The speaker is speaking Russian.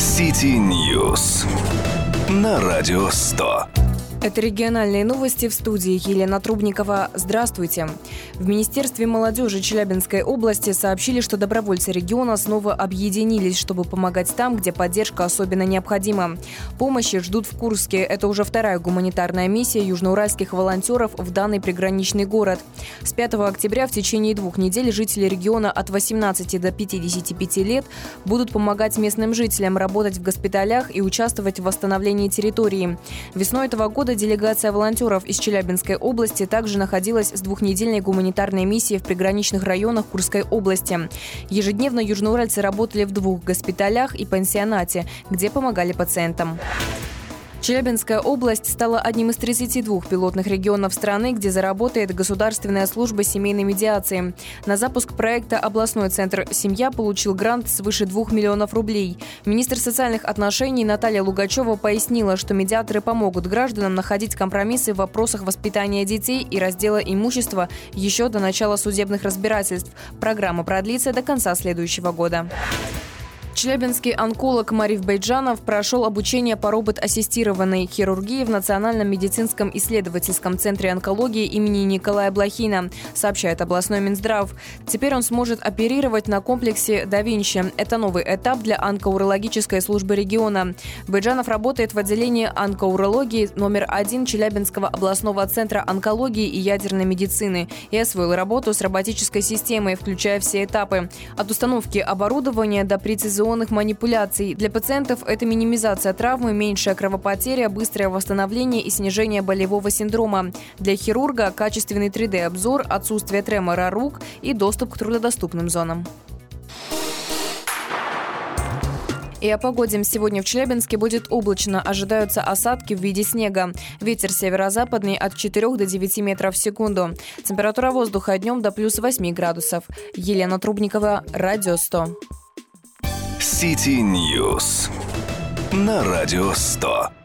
City News на Радио 100. Это региональные новости, в студии Елена Трубникова. Здравствуйте. В Министерстве молодежи Челябинской области сообщили, что добровольцы региона снова объединились, чтобы помогать там, где поддержка особенно необходима. Помощи ждут в Курске. Это уже вторая гуманитарная миссия южноуральских волонтеров в данный приграничный город. С 5 октября в течение 2 недель жители региона от 18 до 55 лет будут помогать местным жителям работать в госпиталях и участвовать в восстановлении территории. Весной этого года делегация волонтеров из Челябинской области также находилась с 2-недельной гуманитарной миссией в приграничных районах Курской области. Ежедневно южноуральцы работали в 2 госпиталях и пансионате, где помогали пациентам. Челябинская область стала одним из 32 пилотных регионов страны, где заработает Государственная служба семейной медиации. На запуск проекта областной центр «Семья» получил грант свыше 2 миллионов рублей. Министр социальных отношений Наталья Лугачева пояснила, что медиаторы помогут гражданам находить компромиссы в вопросах воспитания детей и раздела имущества еще до начала судебных разбирательств. Программа продлится до конца следующего года. Челябинский онколог Мариф Байджанов прошел обучение по робот-ассистированной хирургии в Национальном медицинском исследовательском центре онкологии имени Николая Блохина, сообщает областной Минздрав. Теперь он сможет оперировать на комплексе да Винчи. Это новый этап для онкоурологической службы региона. Байджанов работает в отделении онкоурологии номер 1 Челябинского областного центра онкологии и ядерной медицины и освоил работу с роботической системой, включая все этапы. От установки оборудования до прецизионных манипуляций. Для пациентов это минимизация травмы, меньшая кровопотеря, быстрое восстановление и снижение болевого синдрома. Для хирурга качественный 3D-обзор, отсутствие тремора рук и доступ к труднодоступным зонам. И о погоде. Сегодня в Челябинске будет облачно. Ожидаются осадки в виде снега. Ветер северо-западный от 4 до 9 метров в секунду. Температура воздуха днем до плюс 8 градусов. Елена Трубникова, Радио 100. City News на Радио 100.